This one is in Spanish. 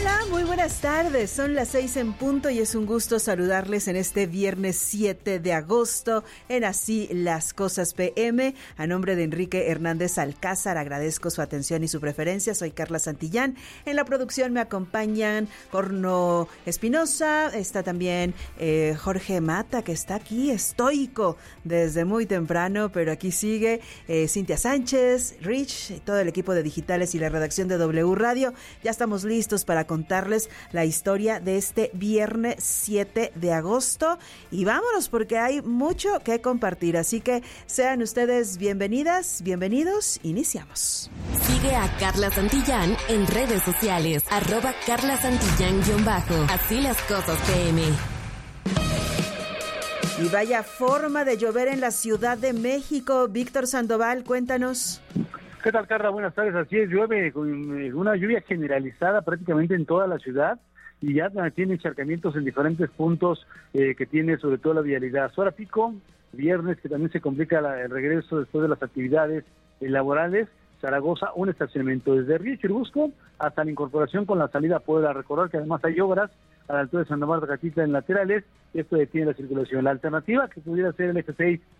Hola, muy buenas tardes. Son las 6 en punto y es un gusto saludarles en este viernes 7 de agosto en Así las Cosas PM. A nombre de Enrique Hernández Alcázar, agradezco su atención y su preferencia. Soy Carla Santillán. En la producción me acompañan Corno Espinosa, está también Jorge Mata, que está aquí estoico desde muy temprano, pero aquí sigue Cintia Sánchez, Rich, todo el equipo de digitales y la redacción de W Radio. Ya estamos listos para contarles la historia de este viernes 7 de agosto y vámonos porque hay mucho que compartir, así que sean ustedes bienvenidas, bienvenidos, iniciamos. Sigue a Carla Santillán en redes sociales, @Carla Santillán_, Así las Cosas PM. Y vaya forma de llover en la Ciudad de México. Víctor Sandoval, cuéntanos. ¿Qué tal, Carla? Buenas tardes. Así es, llueve con una lluvia generalizada prácticamente en toda la ciudad y ya tiene encharcamientos en diferentes puntos que tiene sobre todo la vialidad. Hora pico, viernes, que también se complica el regreso después de las actividades laborales. Zaragoza, un estacionamiento desde Río Churubusco hasta la incorporación con la salida a Puebla. Recordar que además hay obras a la altura de Santa Marta Catitla en laterales. Esto detiene la circulación. La alternativa, que pudiera ser el eje 6